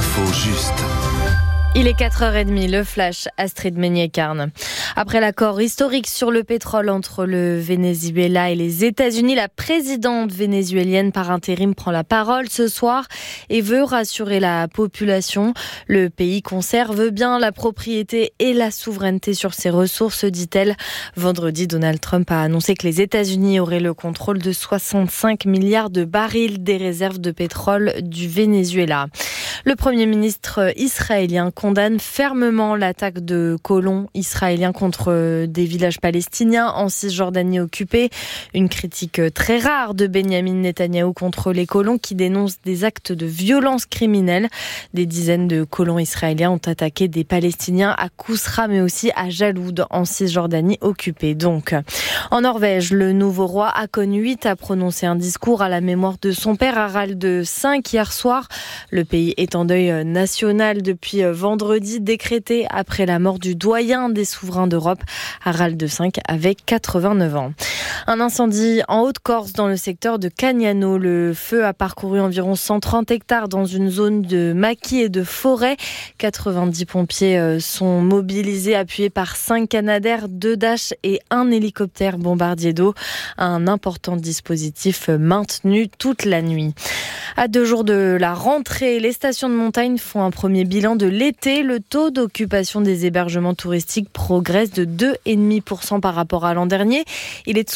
L'info juste. Il est 4h30, le flash, Astrid Meignet-Carne. Après l'accord historique sur le pétrole entre le Venezuela et les États-Unis, la présidente vénézuélienne par intérim prend la parole ce soir et veut rassurer la population. Le pays conserve bien la propriété et la souveraineté sur ses ressources, dit-elle. Vendredi, Donald Trump a annoncé que les États-Unis auraient le contrôle de 65 milliards de barils des réserves de pétrole du Venezuela. Le Premier ministre israélien condamne fermement l'attaque de colons israéliens contre des villages palestiniens en Cisjordanie occupée. Une critique très rare de Benyamin Netanyahou contre les colons qui dénoncent des actes de violence criminelle. Des dizaines de colons israéliens ont attaqué des Palestiniens à Kousra mais aussi à Jaloud en Cisjordanie occupée. Donc, en Norvège, le nouveau roi Haakon VIII a prononcé un discours à la mémoire de son père Harald V hier soir. Le pays est en deuil national depuis vendredi, décrété après la mort du doyen des souverains d'Europe, Harald V, avec 89 ans. Un incendie en Haute-Corse dans le secteur de Cagnano. Le feu a parcouru environ 130 hectares dans une zone de maquis et de forêt. 90 pompiers sont mobilisés, appuyés par 5 Canadair, 2 Dash et 1 hélicoptère bombardier d'eau. Un important dispositif maintenu toute la nuit. À 2 jours de la rentrée, les stations de montagne font un premier bilan de l'été. Le taux d'occupation des hébergements touristiques progresse de 2,5% par rapport à l'an dernier. Il est de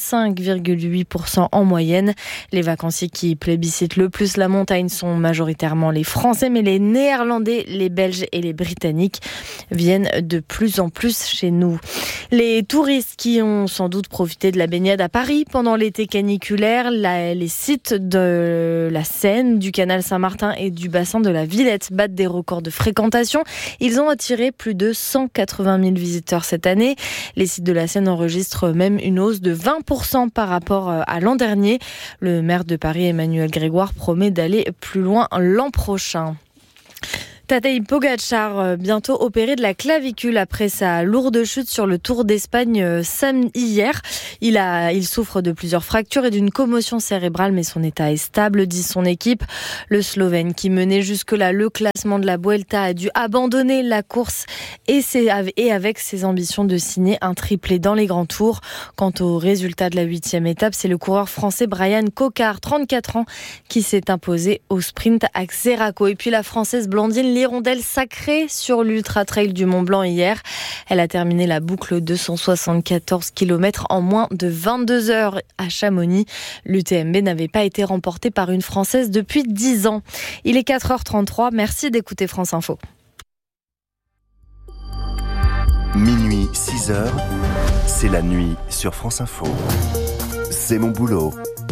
65,8% en moyenne. Les vacanciers qui plébiscitent le plus la montagne sont majoritairement les Français, mais les Néerlandais, les Belges et les Britanniques viennent de plus en plus chez nous. Les touristes qui ont sans doute profité de la baignade à Paris pendant l'été caniculaire, les sites de la Seine, du canal Saint-Martin et du bassin de la Villette battent des records de fréquentation. Ils ont attiré plus de 180 000 visiteurs cette année. Les sites de la Seine enregistrent même une hausse de 20% par rapport à l'an dernier. Le maire de Paris, Emmanuel Grégoire, promet d'aller plus loin l'an prochain. Tadej Pogačar, bientôt opéré de la clavicule après sa lourde chute sur le Tour d'Espagne hier. Il souffre de plusieurs fractures et d'une commotion cérébrale, mais son état est stable, dit son équipe. Le Slovène, qui menait jusque-là le classement de la Vuelta, a dû abandonner la course et avec ses ambitions de signer un triplé dans les grands tours. Quant au résultat de la 8e étape, c'est le coureur français Brian Cocard, 34 ans, qui s'est imposé au sprint à Xeraco. Et puis la française Blandine L'Hirondelle sacrée sur l'Ultra Trail du Mont Blanc hier. Elle a terminé la boucle 274 km en moins de 22 heures à Chamonix. L'UTMB n'avait pas été remportée par une Française depuis 10 ans. Il est 4h33, merci d'écouter France Info. Minuit, 6h, c'est la nuit sur France Info. C'est mon boulot.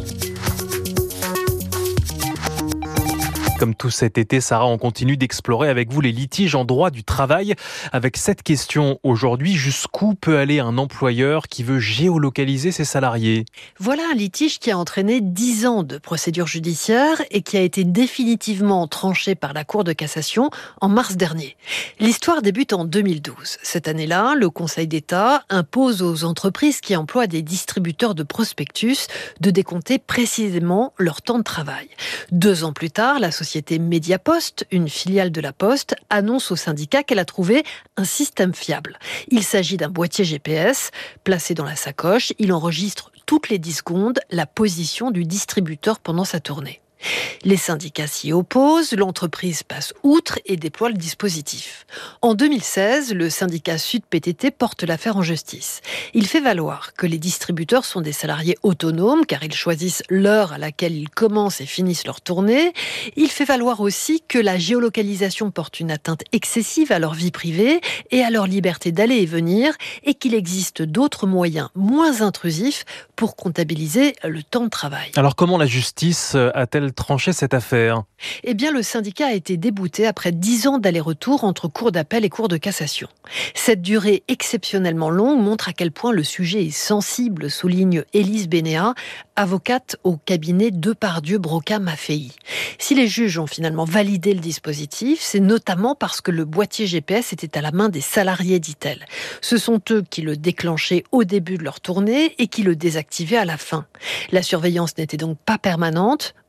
Comme tout cet été, Sarah, on continue d'explorer avec vous les litiges en droit du travail. Avec cette question aujourd'hui, jusqu'où peut aller un employeur qui veut géolocaliser ses salariés ? Voilà un litige qui a entraîné 10 ans de procédure judiciaire et qui a été définitivement tranché par la Cour de cassation en mars dernier. L'histoire débute en 2012. Cette année-là, le Conseil d'État impose aux entreprises qui emploient des distributeurs de prospectus de décompter précisément leur temps de travail. 2 ans plus tard, la société Mediapost, une filiale de la Poste, annonce au syndicat qu'elle a trouvé un système fiable. Il s'agit d'un boîtier GPS placé dans la sacoche. Il enregistre toutes les 10 secondes la position du distributeur pendant sa tournée. Les syndicats s'y opposent, l'entreprise passe outre et déploie le dispositif. En 2016, le syndicat Sud-PTT porte l'affaire en justice. Il fait valoir que les distributeurs sont des salariés autonomes car ils choisissent l'heure à laquelle ils commencent et finissent leur tournée. Il fait valoir aussi que la géolocalisation porte une atteinte excessive à leur vie privée et à leur liberté d'aller et venir et qu'il existe d'autres moyens moins intrusifs pour comptabiliser le temps de travail. Alors comment la justice a-t-elle tranché cette affaire ? Eh bien, le syndicat a été débouté après 10 ans d'aller-retour entre cours d'appel et cours de cassation. Cette durée exceptionnellement longue montre à quel point le sujet est sensible, souligne Élise Bénéat, avocate au cabinet Depardieu-Broca-Maffei. Si les juges ont finalement validé le dispositif, c'est notamment parce que le boîtier GPS était à la main des salariés, dit-elle. Ce sont eux qui le déclenchaient au début de leur tournée et qui le désactivaient à la fin. La surveillance n'était donc pas permanente.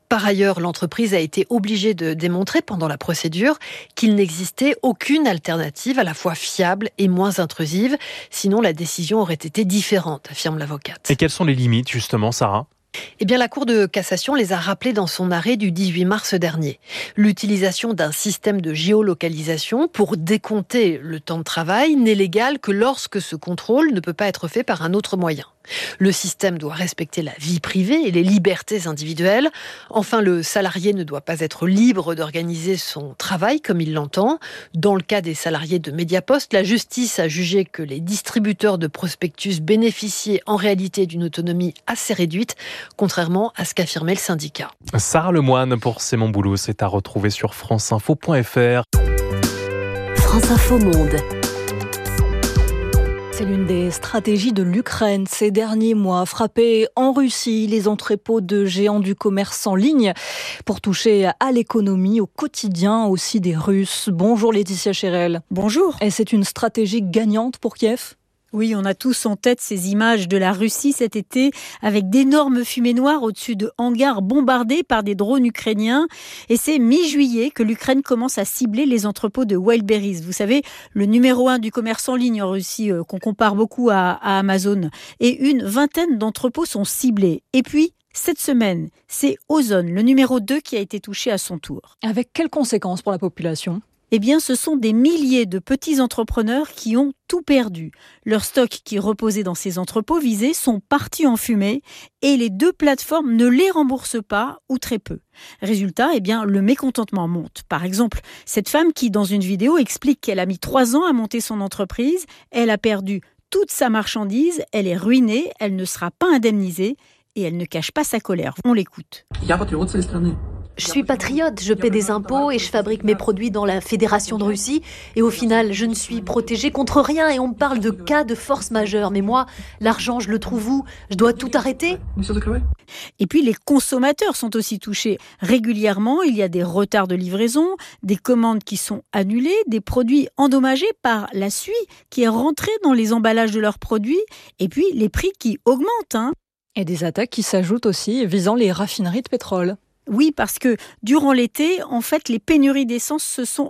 Par ailleurs, l'entreprise a été obligée de démontrer pendant la procédure qu'il n'existait aucune alternative à la fois fiable et moins intrusive. Sinon, la décision aurait été différente, affirme l'avocate. Et quelles sont les limites, justement, Sarah ? Eh bien, la Cour de cassation les a rappelées dans son arrêt du 18 mars dernier. L'utilisation d'un système de géolocalisation pour décompter le temps de travail n'est légale que lorsque ce contrôle ne peut pas être fait par un autre moyen. Le système doit respecter la vie privée et les libertés individuelles. Enfin, le salarié ne doit pas être libre d'organiser son travail comme il l'entend. Dans le cas des salariés de Mediapost, la justice a jugé que les distributeurs de prospectus bénéficiaient en réalité d'une autonomie assez réduite, contrairement à ce qu'affirmait le syndicat. Sarah Lemoine pour C'est mon boulot, c'est à retrouver sur franceinfo.fr. France Info Monde. C'est l'une des stratégies de l'Ukraine ces derniers mois, frapper en Russie les entrepôts de géants du commerce en ligne pour toucher à l'économie, au quotidien aussi des Russes. Bonjour Laetitia Chérel. Bonjour. Et c'est une stratégie gagnante pour Kiev ? Oui, on a tous en tête ces images de la Russie cet été avec d'énormes fumées noires au-dessus de hangars bombardés par des drones ukrainiens. Et c'est mi-juillet que l'Ukraine commence à cibler les entrepôts de Wildberries. Vous savez, le numéro 1 du commerce en ligne en Russie qu'on compare beaucoup à Amazon. Et une vingtaine d'entrepôts sont ciblés. Et puis, cette semaine, c'est Ozon, le numéro 2, qui a été touché à son tour. Avec quelles conséquences pour la population ? Eh bien, ce sont des milliers de petits entrepreneurs qui ont tout perdu. Leurs stocks qui reposaient dans ces entrepôts visés sont partis en fumée et les deux plateformes ne les remboursent pas ou très peu. Résultat, eh bien, le mécontentement monte. Par exemple, cette femme qui, dans une vidéo, explique qu'elle a mis 3 ans à monter son entreprise, elle a perdu toute sa marchandise, elle est ruinée, elle ne sera pas indemnisée et elle ne cache pas sa colère. On l'écoute. Je suis patriote, je paie des impôts et je fabrique mes produits dans la Fédération de Russie. Et au final, je ne suis protégée contre rien et on me parle de cas de force majeure. Mais moi, l'argent, je le trouve où ? Je dois tout arrêter ? Et puis les consommateurs sont aussi touchés. Régulièrement, il y a des retards de livraison, des commandes qui sont annulées, des produits endommagés par la suie qui est rentrée dans les emballages de leurs produits et puis les prix qui augmentent. Et des attaques qui s'ajoutent aussi visant les raffineries de pétrole. Oui, parce que durant l'été, en fait, les pénuries d'essence se sont